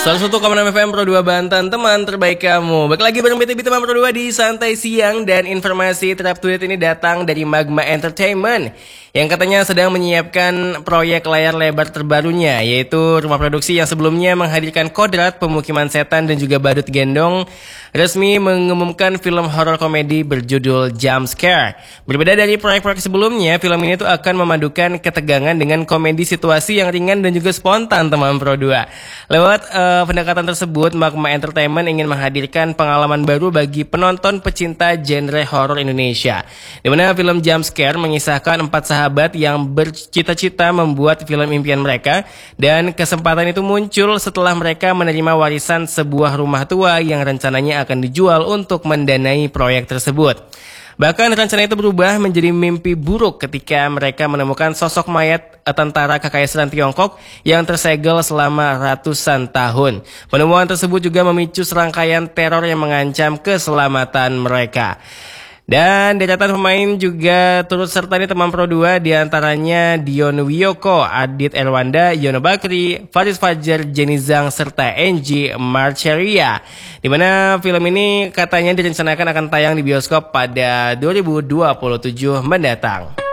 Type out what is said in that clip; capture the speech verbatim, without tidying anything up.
seratus satu koma enam F M Pro dua Banten, teman terbaik kamu. Balik lagi bareng B T B teman Pro dua di Santai Siang. Dan informasi terupdate ini datang dari Magma Entertainment yang katanya sedang menyiapkan proyek layar lebar terbarunya, yaitu rumah produksi yang sebelumnya menghadirkan Kodrat, Pemukiman Setan, dan juga Badut Gendong, resmi mengumumkan film horor komedi berjudul Jump Scare. Berbeda dari proyek-proyek sebelumnya, film ini tuh akan memadukan ketegangan dengan komedi situasi yang ringan dan juga spontan teman Pro dua. Lewat uh, pendekatan tersebut, Magma Entertainment ingin menghadirkan pengalaman baru bagi penonton pecinta genre horor Indonesia, di mana film Jump Scare mengisahkan empat sahabat yang bercita-cita membuat film impian mereka, dan kesempatan itu muncul setelah mereka menerima warisan sebuah rumah tua yang rencananya akan dijual untuk mendanai proyek tersebut. Bahkan rencana itu berubah menjadi mimpi buruk ketika mereka menemukan sosok mayat tentara kekaisaran Tiongkok yang tersegel selama ratusan tahun. Penemuan tersebut juga memicu serangkaian teror yang mengancam keselamatan mereka. Dan deretan pemain juga turut serta di teman Pro dua, diantaranya Dion Wiyoko, Adit Erwanda, Yono Bakri, Faris Fajar, Jenny Zhang, serta Angie Marcheria. Di mana film ini katanya direncanakan akan tayang di bioskop pada dua ribu dua puluh tujuh mendatang.